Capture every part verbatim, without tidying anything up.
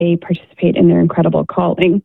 they participate in their incredible calling.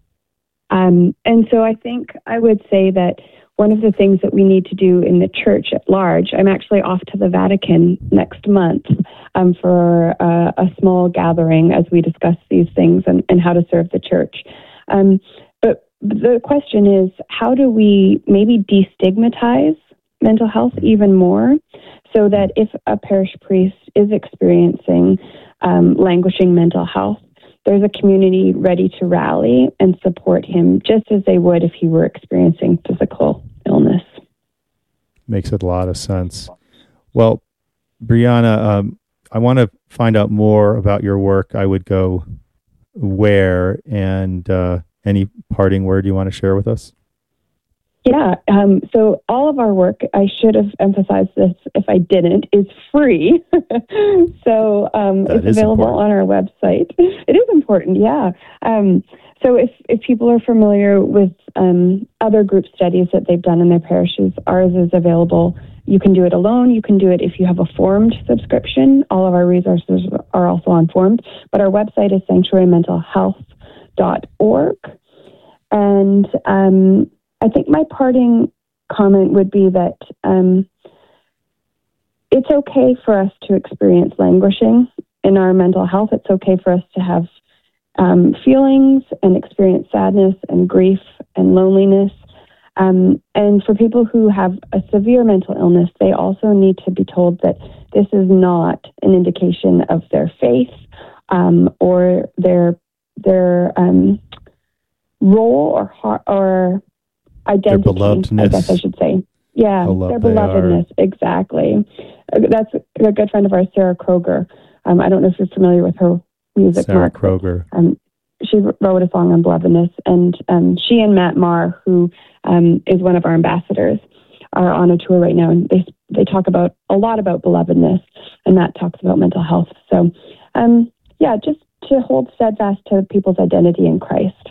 Um, and so I think I would say that one of the things that we need to do in the church at large, I'm actually off to the Vatican next month um, for uh, a small gathering as we discuss these things and, and how to serve the church. Um, but the question is, how do we maybe destigmatize mental health even more so that if a parish priest is experiencing um, languishing mental health, there's a community ready to rally and support him just as they would if he were experiencing physical illness. Makes a lot of sense. Well, Brianna, um, I want to find out more about your work. I would go where, and uh, any parting word you want to share with us? Yeah, um, so all of our work, I should have emphasized this if I didn't, is free. so um, it's available important. on our website. It is important, yeah. Um, so if, if people are familiar with um, other group studies that they've done in their parishes, ours is available. You can do it alone. You can do it if you have a formed subscription. All of our resources are also on formed. But our website is sanctuary mental health dot org. And um, I think my parting comment would be that um, it's okay for us to experience languishing in our mental health. It's okay for us to have um, feelings and experience sadness and grief and loneliness. Um, and for people who have a severe mental illness, they also need to be told that this is not an indication of their faith um, or their their um, role or heart, or identity, I guess I should say. Yeah, their belovedness, exactly. That's a good friend of ours, Sarah Kroger. Um, I don't know if you're familiar with her music. Sarah Mark, Kroger. But, um, she wrote a song on belovedness, and um, she and Matt Maher, who um, is one of our ambassadors, are on a tour right now, and they they talk about a lot about belovedness, and Matt talks about mental health. So, um, yeah, just to hold steadfast to people's identity in Christ.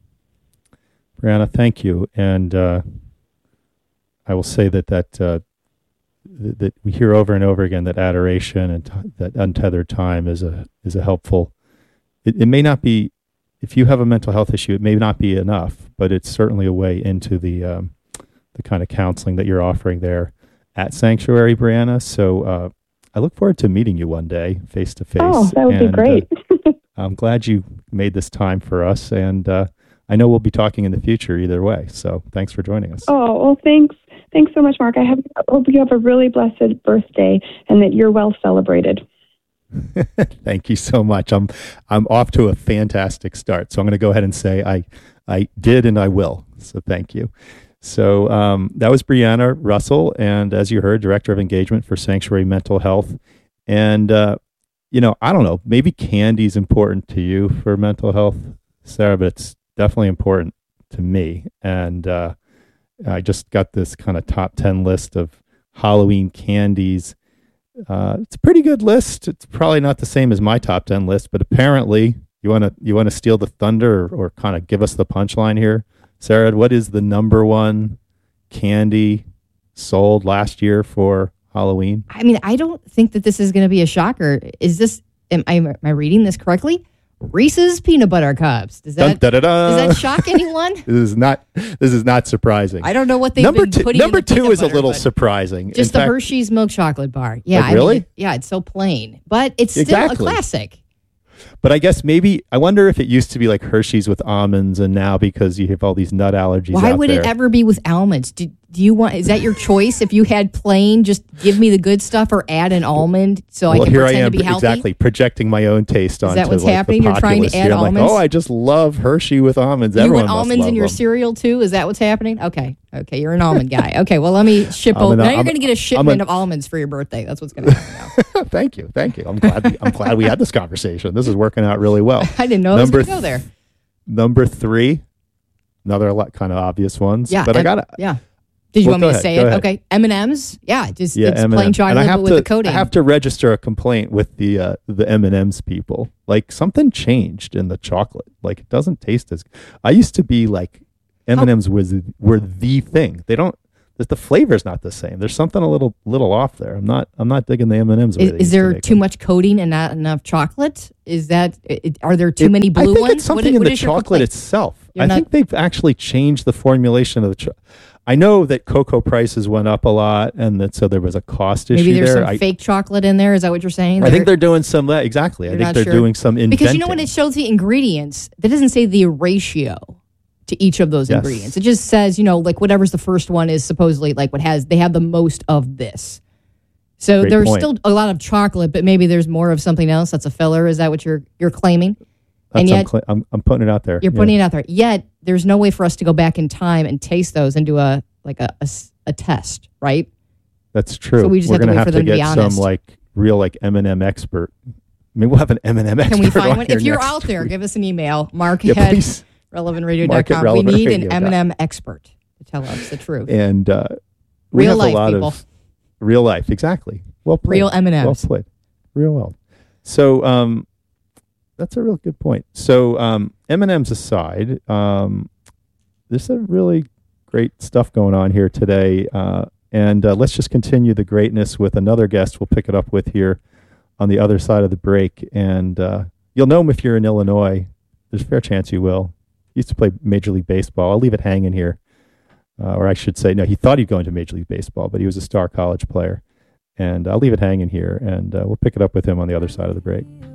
Brianna, thank you. And uh, I will say that that, uh, th- that we hear over and over again that adoration and t- that untethered time is a is a helpful. It, it may not be, if you have a mental health issue, it may not be enough, but it's certainly a way into the um, the kind of counseling that you're offering there at Sanctuary, Brianna. So uh, I look forward to meeting you one day, face to face. Oh, that would and, be great. uh, I'm glad you made this time for us, and uh, I know we'll be talking in the future either way. So thanks for joining us. Oh, well, thanks. Thanks so much, Mark. I have, hope you have a really blessed birthday and that you're well celebrated. Thank you so much. I'm I'm off to a fantastic start. So I'm going to go ahead and say I I did and I will. So thank you. So um, that was Brianna Russell, and as you heard, Director of Engagement for Sanctuary Mental Health. And uh, you know, I don't know, maybe candy is important to you for mental health, Sarah, but it's definitely important to me. And uh, I just got this kind of top ten list of Halloween candies. Uh, it's a pretty good list. It's probably not the same as my top ten list, but apparently you want to you want to steal the thunder or, or kind of give us the punchline here. Sarah, what is the number one candy sold last year for Halloween? I mean, I don't think that this is going to be a shocker. Is this, am I, am I reading this correctly? Reese's Peanut Butter Cups. Does that, dun, dun, dun, dun. does that shock anyone? This is not This is not surprising. I don't know what they've number been two, putting Number in the two is a butter, little surprising. Just in the fact, Hershey's milk chocolate bar. Yeah, like, I really? mean, yeah, it's so plain. But it's still Exactly. a classic. But I guess maybe, I wonder if it used to be like Hershey's with almonds, and now because you have all these nut allergies Why out would there. it ever be with almonds? Do, do you want, is that your choice? If you had plain, just give me the good stuff or add an almond so well, I can here pretend I am, to be healthy? exactly, projecting my own taste onto that what's like, happening? the You're trying to populace add here. I'm almonds? Like, oh, I just love Hershey with almonds. You Everyone want must almonds love in your them. cereal too? Is that what's happening? Okay. Okay, you're an almond guy. Okay, well, let me ship I'm over. an- Now you're I'm- going to get a I'm shipment an- of almonds for your birthday. That's what's going to happen now. Thank you, thank you. I'm glad. We, I'm glad we had this conversation. This is working out really well. I didn't know Number it was going to go there. Number three, another lot kind of obvious ones. Yeah, but I em- got to. Yeah. Did you Well, want me go to ahead, say go it? ahead. Okay. M and M's. Yeah, just Yeah, it's M and M's. plain chocolate and I but have with to, the coating. I have to register a complaint with the uh, the M and M's people. Like something changed in the chocolate. Like it doesn't taste as. I used to be like M and M's was were the thing. They don't. the, the flavor's not the same. There's something a little little off there. I'm not I'm not digging the M and M's. Is, is there to too them. much coating and not enough chocolate? Is that it, are there too it, many blue I think ones? It's something what, in what the chocolate itself. You're I not, think they've actually changed the formulation of the. Cho- I know that cocoa prices went up a lot, and that so there was a cost issue. Maybe there's there. some I, fake chocolate in there. Is that what you're saying? I they're, think they're doing some exactly. I think they're sure. doing some inventing. Because you know when it shows the ingredients, that doesn't say the ratio to each of those yes. ingredients. It just says, you know, like whatever's the first one is supposedly like what has they have the most of this. So Great there's point. still a lot of chocolate, but maybe there's more of something else that's a filler. Is that what you're you're claiming? That's and yet I'm, cl- I'm I'm putting it out there. You're yeah. putting it out there. Yet there's no way for us to go back in time and taste those and do a like a a, a test, right? That's true. So we just We're have to wait have for them to to get be honest. some like real like M and M expert. I mean, we'll have an M and M expert. Can we find one? If you're out there, week. give us an email. Mark yeah, at please. relevant radio dot com. We need an M and M expert to tell us the truth. And uh, we real have life a lot people. Of real life, exactly. Well played. Real M and M's. Well played. Real well. So um, that's a real good point. So um, M and M's aside, um, there's a really great stuff going on here today. Uh, and uh, let's just continue the greatness with another guest we'll pick it up with here on the other side of the break. And uh, you'll know him if you're in Illinois. There's a fair chance you will. He used to play Major League Baseball. I'll leave it hanging here. Uh, or I should say, no, he thought he'd go into Major League Baseball, but he was a star college player. And I'll leave it hanging here, and uh, we'll pick it up with him on the other side of the break.